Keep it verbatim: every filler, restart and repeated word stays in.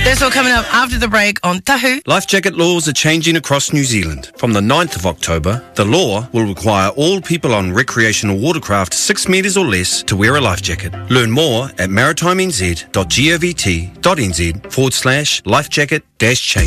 That's all coming up after the break on Tahu. Life jacket laws are changing across New Zealand. From the ninth of October, the law will require all people on recreational watercraft six metres or less to wear a life jacket. Learn more at maritimez.govt.nz forward slash life jacket dash change.